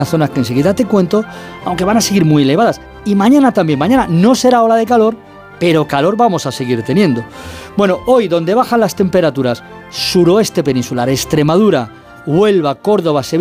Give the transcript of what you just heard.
zonas que enseguida te cuento, aunque van a seguir muy elevadas. Y mañana también, mañana no será ola de calor, pero calor vamos a seguir teniendo. Bueno, hoy donde bajan las temperaturas, suroeste peninsular, Extremadura, Huelva, Córdoba, Sevilla,